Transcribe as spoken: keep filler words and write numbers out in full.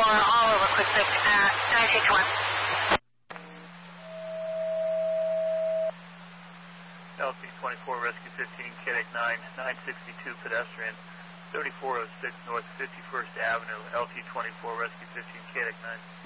all over quick, quick, uh, nine six one. L T twenty-four, Rescue fifteen, K D A C nine, nine sixty-two pedestrian, thirty-four oh six North fifty-first Avenue, L T twenty-four, Rescue fifteen, K D A C nine.